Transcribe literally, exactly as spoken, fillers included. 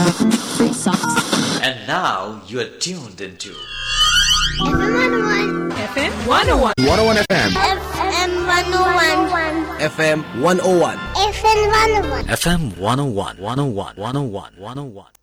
And now you are tuned into F M one oh one. F M one oh one. one oh one F M. F M one oh one. F M one oh one. F M one oh one. F M one oh one, one oh one, one oh one, one oh one.